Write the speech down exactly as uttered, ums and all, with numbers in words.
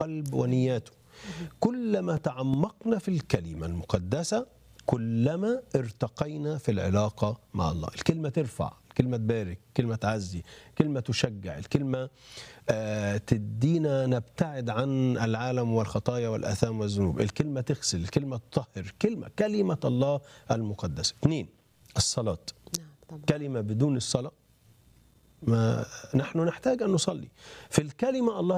قلب ونياته. كلما تعمقنا في الكلمة المقدسة كلما ارتقينا في العلاقة مع الله. الكلمة ترفع، الكلمة تبارك، الكلمة تعزي، الكلمة تشجع، الكلمة آه تدينا نبتعد عن العالم والخطايا والآثام والذنوب، الكلمة تغسل، الكلمة تطهر. كلمة كلمة الله المقدسة. اثنين، الصلاة. كلمة بدون الصلاة ما نحن نحتاج أن نصلي. في الكلمة الله